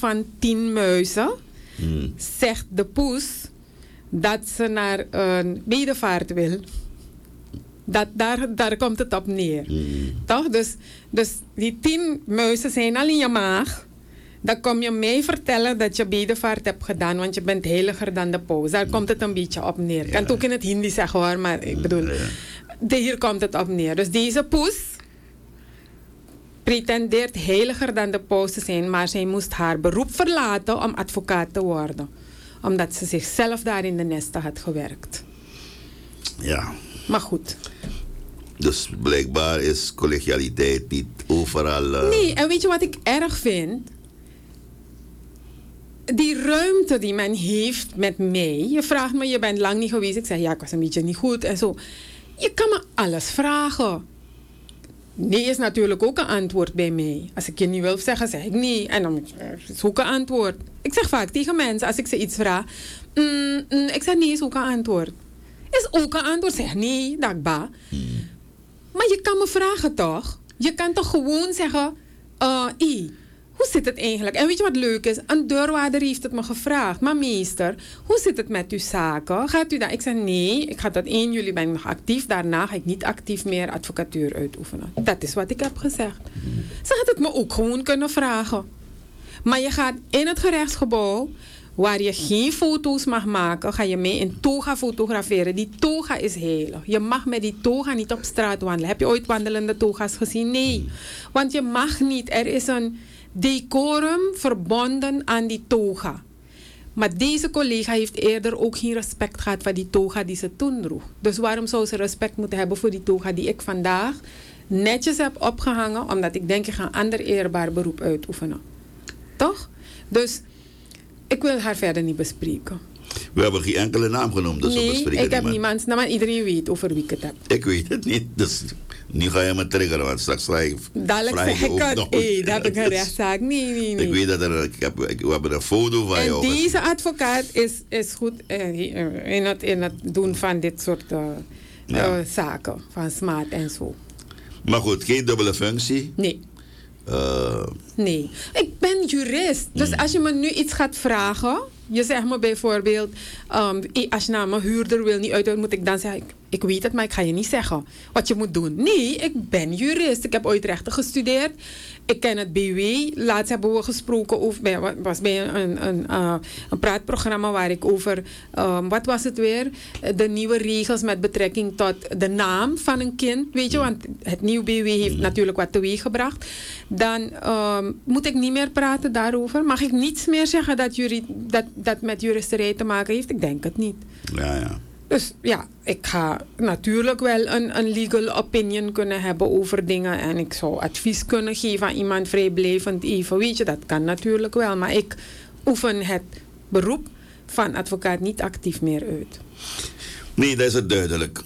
van 10 muizen zegt de poes dat ze naar een bedevaart wil. Daar komt het op neer. Toch? Dus die 10 muizen zijn al in je maag. Dan kom je mee vertellen dat je bedevaart hebt gedaan, want je bent heiliger dan de paus. Daar komt het een beetje op neer. Ik kan het ook in het Hindi zeggen hoor, maar ik bedoel, hier komt het op neer. Dus deze poes pretendeert heiliger dan de paus te zijn, maar zij moest haar beroep verlaten om advocaat te worden. Omdat ze zichzelf daar in de nesten had gewerkt. Ja. Maar goed. Dus blijkbaar is collegialiteit niet overal... Nee, en weet je wat ik erg vind? Die ruimte die men heeft met mij. Je vraagt me, je bent lang niet geweest. Ik zeg, ja, ik was een beetje niet goed en zo. Je kan me alles vragen. Nee is natuurlijk ook een antwoord bij mij. Als ik je niet wil zeggen, zeg ik nee. En dan moet je zoeken antwoord. Ik zeg vaak tegen mensen, als ik ze iets vraag. Ik zeg nee, is ook een antwoord. Is ook een antwoord. Zeg nee, dakba. Maar je kan me vragen toch? Je kan toch gewoon zeggen, hoe zit het eigenlijk? En weet je wat leuk is? Een deurwaarder heeft het me gevraagd. Maar meester, hoe zit het met uw zaken? Gaat u dat? Ik zei nee, ik ga tot 1 juli ben ik nog actief. Daarna ga ik niet actief meer advocatuur uitoefenen. Dat is wat ik heb gezegd. Ze had het me ook gewoon kunnen vragen. Maar je gaat in het gerechtsgebouw, waar je geen foto's mag maken, ga je mee in toga fotograferen. Die toga is heilig. Je mag met die toga niet op straat wandelen. Heb je ooit wandelende toga's gezien? Nee. Want je mag niet. Er is een decorum verbonden aan die toga. Maar deze collega heeft eerder ook geen respect gehad voor die toga die ze toen droeg. Dus waarom zou ze respect moeten hebben voor die toga die ik vandaag netjes heb opgehangen, omdat ik denk ik ga een ander eerbaar beroep uitoefenen. Toch? Dus ik wil haar verder niet bespreken. We hebben geen enkele naam genoemd, dus we bespreken ik heb niemand. niemands naam, maar iedereen weet over wie ik het heb. Ik weet het niet, dus nu ga je me triggeren, want straks vraag ik dadelijk zeg ik het, daar heb ik een rechtszaak. Nee. Ik weet dat we hebben een foto van jou. En deze advocaat is goed in het doen van dit soort zaken, van smaad en zo. Maar goed, geen dubbele functie? Nee. Nee, ik ben jurist. Dus als je me nu iets gaat vragen, je zegt me bijvoorbeeld, als je naar mijn huurder wil niet uit, moet ik dan zeggen, ik weet het, maar ik ga je niet zeggen wat je moet doen. Nee, ik ben jurist. Ik heb ooit rechten gestudeerd. Ik ken het BW. Laatst hebben we gesproken over, was bij een praatprogramma waar ik over, wat was het weer? De nieuwe regels met betrekking tot de naam van een kind. Weet je, want het nieuwe BW heeft natuurlijk wat teweeg gebracht. Dan moet ik niet meer praten daarover. Mag ik niets meer zeggen dat met juristerij te maken heeft? Ik denk het niet. Ja. Dus ja, ik ga natuurlijk wel een legal opinion kunnen hebben over dingen. En ik zou advies kunnen geven aan iemand vrijblijvend even. Weet je, dat kan natuurlijk wel. Maar ik oefen het beroep van advocaat niet actief meer uit. Nee, dat is het duidelijk.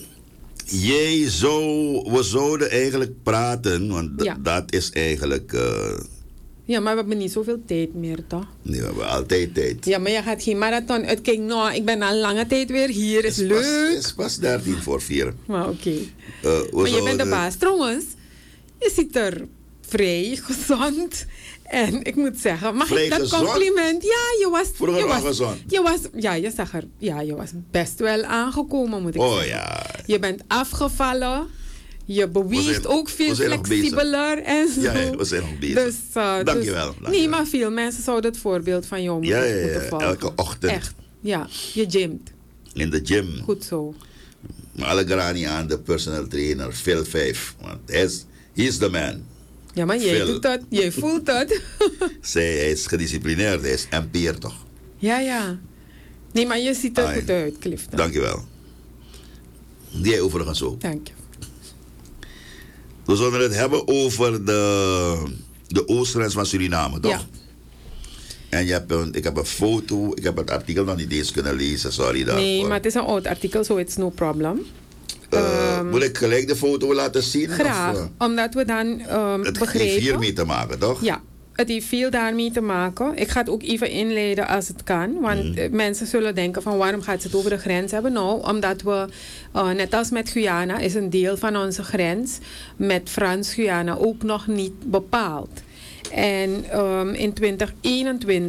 We zouden eigenlijk praten, want dat is eigenlijk... Ja, maar we hebben niet zoveel tijd meer, toch? Nee, we hebben altijd tijd. Ja, maar je gaat geen marathon uitkijken. Nou, ik ben al lange tijd weer hier. Is leuk. Het is pas 13:45. Maar oké. Maar je bent de baas. Trouwens, je ziet er vrij gezond. En ik moet zeggen, mag vrij ik dat gezond? Compliment? Ja, je was... Vroeger was gezond. Je zag er... Ja, je was best wel aangekomen, moet ik zeggen. Ja. Je bent afgevallen. Je beweegt ook veel flexibeler en zo. Ja, we zijn nog bezig. Dus, dankjewel. Nee, maar veel mensen zouden het voorbeeld van jou moeten volgen. Elke ochtend. Echt, ja. Je gymt. In de gym. Goed zo. Maar alle grani aan de personal trainer, Phil 5. Want hij is the man. Ja, maar jij doet dat. Jij voelt dat. Hij is gedisciplineerd. Hij is MP'er toch? Ja. Nee, maar je ziet er goed uit, Clifton. Dankjewel. Jij overigens ook. Dank je. We zullen het hebben over de oostgrens van Suriname, toch? Ja. En ik heb een foto, ik heb het artikel nog niet eens kunnen lezen, sorry daarvoor. Nee, maar het is een oud artikel, so it's no problem. Moet ik gelijk de foto laten zien? Graag, of, omdat we dan het begrijpen... heeft hiermee te maken, toch? Ja, het heeft veel daarmee te maken. Ik ga het ook even inleiden als het kan. Want mensen zullen denken van waarom gaat ze het over de grens hebben? Nou, omdat we, net als met Guyana, is een deel van onze grens met Frans-Guyana ook nog niet bepaald. En in 2021